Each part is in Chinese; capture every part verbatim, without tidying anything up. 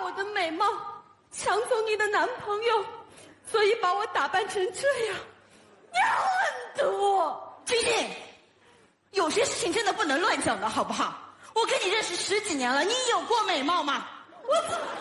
我的美貌，抢走你的男朋友，所以把我打扮成这样。你很多， 晶晶，有些事情真的不能乱讲的，好不好？我跟你认识十几年了，你有过美貌吗？我怎么？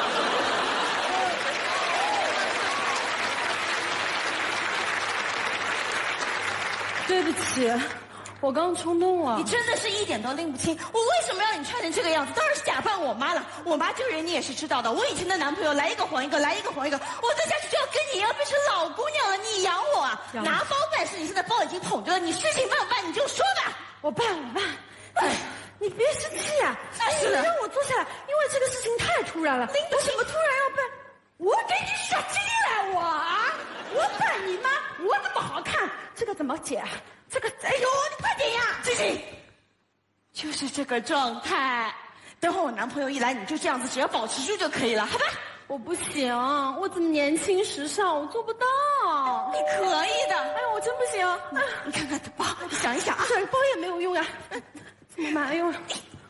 对不起，我刚冲动了。 你真的是一点都拎不清，我为什么让你穿成这个样子？当然是假扮我妈了。我妈这个人你也是知道的，我以前的男朋友来一个黄一个，来一个黄一个，我再下去就要跟你一样变成老姑娘了。你养我啊？拿包办事，你现在包已经捧着了，你事情办不办你就说吧。 我办我办。哎，你别生气啊！是的，让我坐下来，因为这个事情太突然了。拎不清，我怎么突然要办？我给你耍精来，我啊！我办你妈，我怎么好看？这个怎么解啊？这个，哎呦，你快点呀！ 晶晶，就是这个状态。等会我男朋友一来，你就这样子，只要保持住就可以了，好吧？ 我不行，我怎么年轻时尚，我做不到。 你可以的。 哎呦，我真不行。啊、 你看看包，你想一想啊， 这包也没有用呀、啊，怎么办？哎呦！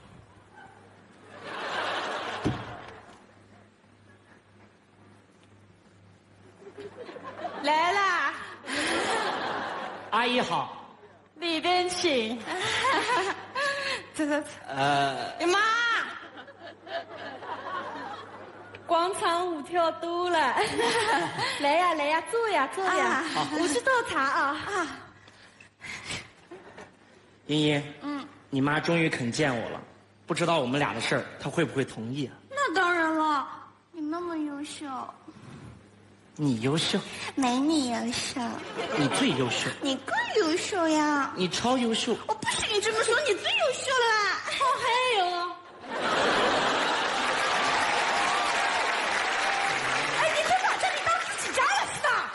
来啦， 阿姨好， 里边请。这个呃， 你妈， 广场舞跳多了。来呀来呀，坐呀坐呀。 啊、 我去倒茶啊啊！ 茵茵，嗯，你妈终于肯见我了，不知道我们俩的事儿，她会不会同意啊？ 那当然了，你那么优秀。 你优秀， 没你优秀。 你最优秀， 你更优秀呀。 你超优秀。 我不许你这么说，你最优秀啦。 哦，还有。 哎，你别把这里当自己家了是吧？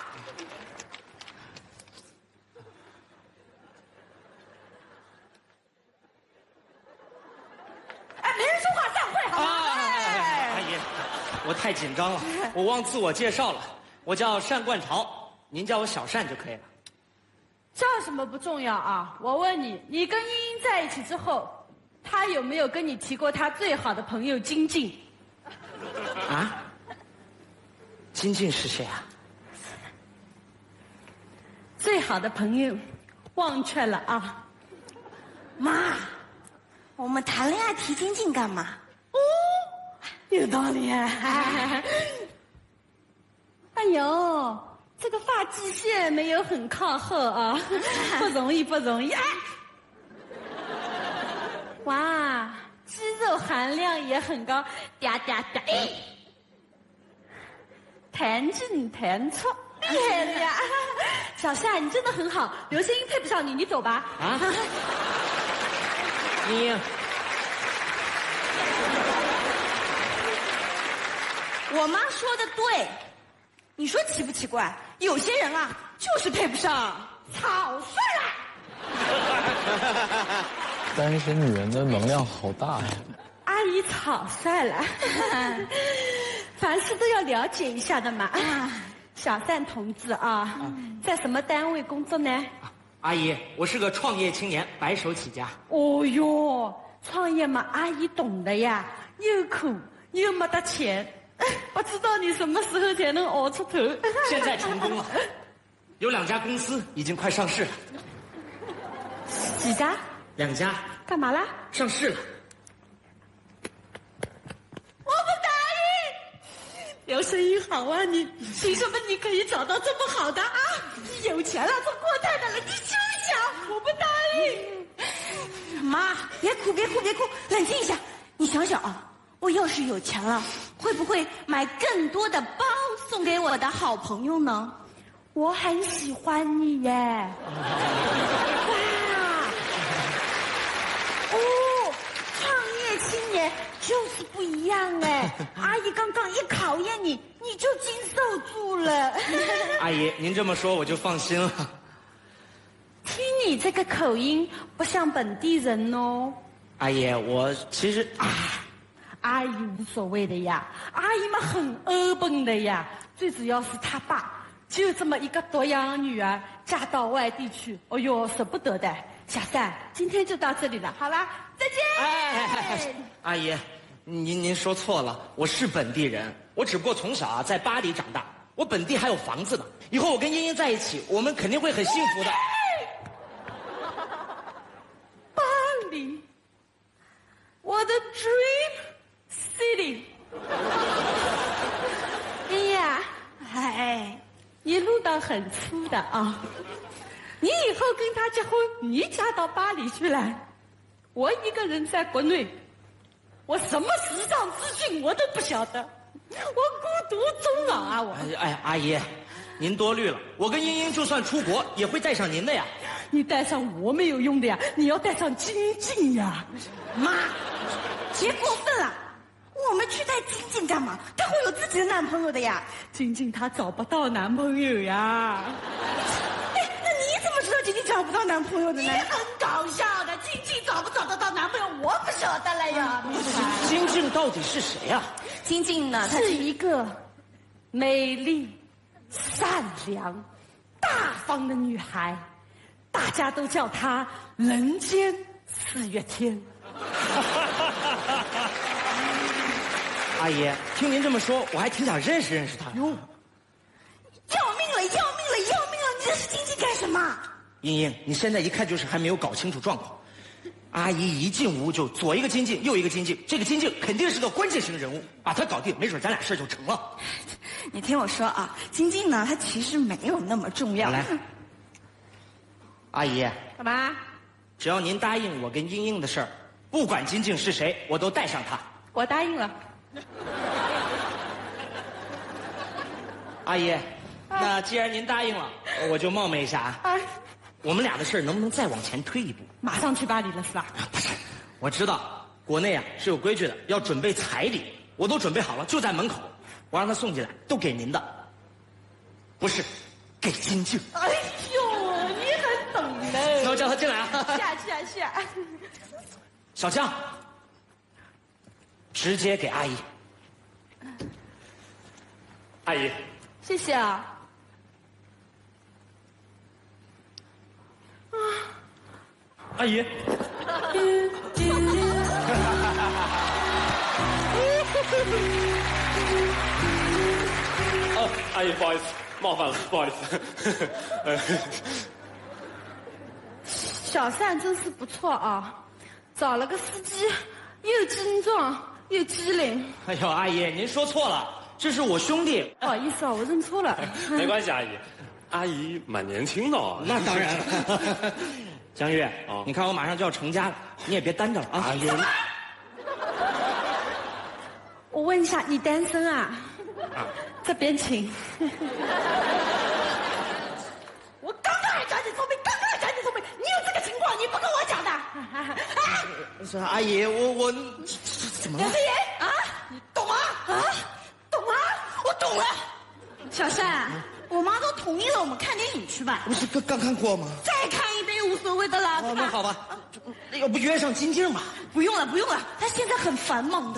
哎，没人说话，散会好吗？ 啊、哎，阿姨，我太紧张了，我忘自我介绍了。我叫单冠潮，您叫我小单就可以了。 叫什么不重要啊，我问你，你跟茵茵在一起之后，他有没有跟你提过他最好的朋友金靖？ 啊？金靖是谁啊？ 最好的朋友，忘却了啊。 妈，我们谈恋爱提金靖干嘛？ 哦，有道理。哎哎呦，这个发际线没有很靠后啊，不容易不容易。哎，哇，肌肉含量也很高，嗲嗲嗲，哎，弹进弹出，厉害了呀！小单，你真的很好，刘星配不上你，你走吧。 啊？你， 我妈说的对。你说奇不奇怪？有些人啊，就是配不上。草率了。 单身女人的能量好大呀！ 阿姨草率了，凡事都要了解一下的嘛。小单同志啊，在什么单位工作呢？ 阿姨，我是个创业青年，白手起家。 哦哟，创业嘛，阿姨懂的呀，又苦又没得钱。不知道你什么时候才能熬出头？ 现在成功了，有两家公司已经快上市了。 几家？ 两家。 干嘛啦？ 上市了。 我不答应。刘声音好啊，你凭什么你可以找到这么好的啊？你有钱了，做阔太太了，你休想！我不答应。 妈，别哭别哭别哭，冷静一下。你想想啊。我要是有钱了，会不会买更多的包送给我的好朋友呢？ 我很喜欢你耶！哇！哦，创业青年就是不一样哎！阿姨刚刚一考验你，你就经受住了。 阿姨，您这么说我就放心了。 听你这个口音，不像本地人哦。 阿姨，我其实啊。 阿姨无所谓的呀，阿姨们很 open 的呀。最主要是他爸就这么一个独养女儿嫁到外地去，哎呦舍不得的。小单，今天就到这里了，好啦，再见。 哎哎哎哎，阿姨， 您您说错了，我是本地人，我只不过从小啊在巴黎长大，我本地还有房子呢。以后我跟英英在一起，我们肯定会很幸福的。 巴黎，我的 dream city。英英啊，哎，你路道很粗的啊！你以后跟他结婚，你嫁到巴黎去了，我一个人在国内。我什么时尚资讯我都不晓得，我孤独终老啊！我哎哎，阿姨，您多虑了。我跟英英就算出国，也会带上您的呀。 你带上我没有用的呀，你要带上晶晶呀！ 妈，别过分了，我们去带晶晶干嘛？她会有自己的男朋友的呀。 晶晶她找不到男朋友呀。 哎，那你怎么知道晶晶找不到男朋友的呢？ 你很搞笑的，晶晶找不找得到男朋友，我不晓得了呀。 晶晶到底是谁呀？ 晶晶呢？她是一个美丽、善良、大方的女孩，大家都叫她人间四月天。 阿姨，听您这么说，我还挺想认识认识她。哟， 要命了，要命了，要命了！你认识晶晶干什么？ 英英，你现在一看就是还没有搞清楚状况。阿姨一进屋就左一个金靖，右一个金靖，这个金靖肯定是个关键型人物，把她搞定，没准咱俩事儿就成了。 你听我说啊，晶晶呢，她其实没有那么重要。 来，阿姨， 干嘛？ 只要您答应我跟英英的事儿，不管金靖是谁，我都带上她。 我答应了。 阿姨，那既然您答应了，我就冒昧一下啊。 啊， 我们俩的事儿能不能再往前推一步？ 马上去巴黎了是吧？ 不是，我知道国内啊是有规矩的，要准备彩礼，我都准备好了，就在门口，我让他送进来，都给您的，不是给金靖。 哎呦，你很懂嘞。 那我叫他进来啊。 下去啊下。 小江，直接给阿姨。 阿姨， 谢谢啊。 阿姨，哦，阿姨，不好意思，冒犯了，不好意思。呃小善真是不错啊，找了个司机，又精壮又机灵。 哎呦，阿姨，您说错了，这是我兄弟。 不好意思啊，我认错了。 没关系，阿姨，阿姨蛮年轻的哦。 那当然了。江玉， 哦你看我马上就要成家了，你也别单着了啊。 我问一下，你单身啊？ 啊这边请。我刚刚还找你聪明，刚刚还找你聪明，你有这个情况你不跟我讲的？啊！ 是阿姨，我我怎么了杨？思妍啊，你懂吗？啊，懂吗？我懂了。 小善，我妈都同意了，我们看电影去吧。 不是刚刚看过吗？ 再看一遍无所谓的啦。 哦，那好吧，那要不约上金靖吧？ 不用了，不用了，她现在很繁忙的。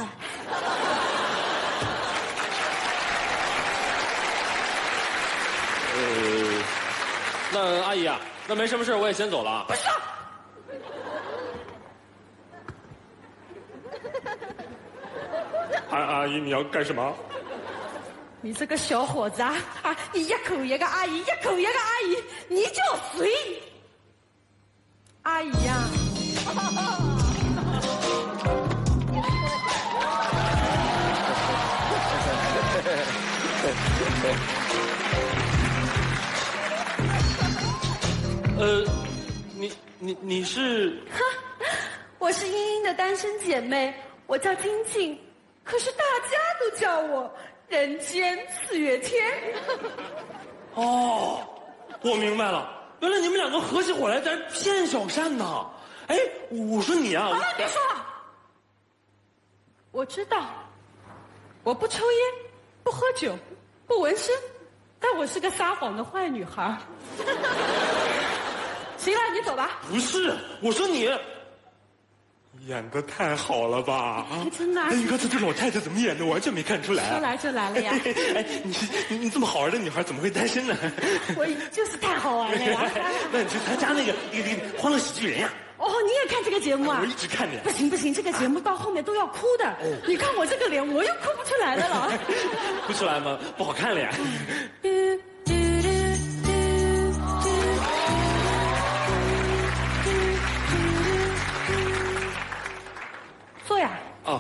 呃，那阿姨啊，那没什么事，我也先走了啊。 不是。 阿阿姨，你要干什么？ 你这个小伙子啊，啊，你一口一个阿姨，一口一个阿姨，你叫谁？阿姨呀、 呃，你你你是？ 我是英英的单身姐妹，我叫金靖，可是大家都叫我人间四月天。 哦，我明白了，原来你们两个合起伙来在骗小善呢。哎，我说你啊， 好了，别说了。我知道，我不抽烟，不喝酒，不纹身，但我是个撒谎的坏女孩。行了，你走吧。 不是，我说你， 演的太好了吧？ 啊，真的、啊？ 哎，你看这这老太太怎么演的，完全没看出来。 说来就来了呀！ 哎，你你你这么好玩的女孩，怎么会单身呢？ 我就是太好玩了呀！ 那你去参加那个那个那个《欢乐喜剧人》呀？ 哦，你也看这个节目啊？ 我一直看着。 不行不行，这个节目到后面都要哭的。哦、你看我这个脸，我又哭不出来了了。 哭出来吗？不好看了呀。 坐呀。 哦。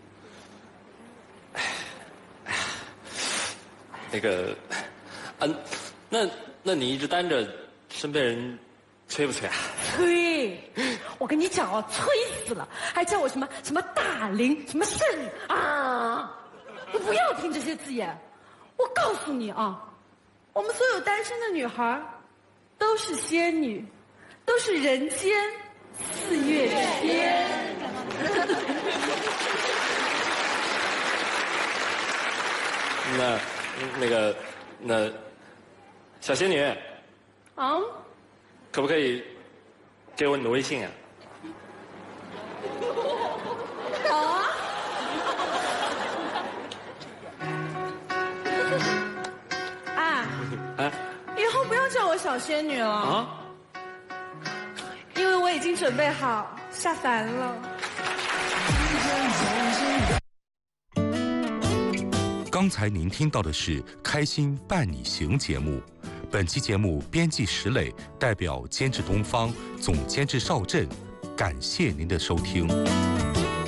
那个，嗯、啊，那那你一直单着，身边人催不催啊？ 催！我跟你讲哦，催死了，还叫我什么什么大龄什么剩女啊！你不要听这些字眼，我告诉你啊，我们所有单身的女孩，都是仙女，都是人间四月天。 那那个那小仙女啊， 可不可以给我你的微信啊？ 好啊。啊啊！ 以后不要叫我小仙女了啊， 因为我已经准备好下凡了。 刚才您听到的是《开心伴你行》节目，本期节目编辑石磊，代表监制东方，总监制邵震，感谢您的收听。